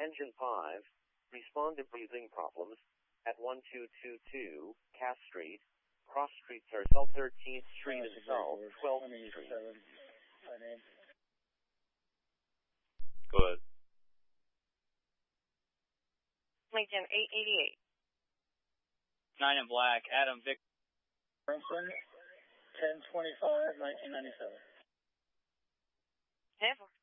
Engine 5, respond to breathing problems at 1222 Cass Street. Cross streets are South 13th Street and South 12th Street. Go ahead. Lincoln 888. 9 in black, Adam Vic. Princeton, 1025, 1997. 10-4.